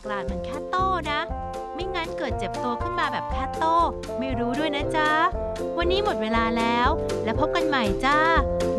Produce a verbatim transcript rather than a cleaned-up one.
ลาดเหมือนแคทโต้นะ ไม่งั้นเกิดเจ็บตัวขึ้นมาแบบแคทโต้ไม่รู้ด้วยนะจ๊ะวันนี้หมดเวลาแล้วแล้วพบกันใหม่จ้า